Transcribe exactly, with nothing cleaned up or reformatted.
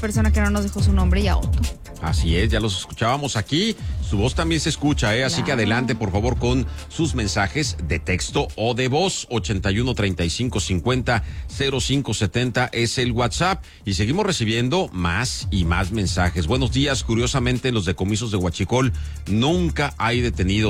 persona que no nos dejó su nombre y a Otto. Así es, ya los escuchábamos aquí. Su voz también se escucha, ¿eh? Así Claro. que adelante, por favor, con sus mensajes de texto o de voz. ochenta y uno, treinta y cinco, cincuenta, cero cinco setenta es el WhatsApp. Y seguimos recibiendo más y más mensajes. Buenos días. Curiosamente, en los decomisos de Huachicol nunca hay detenidos.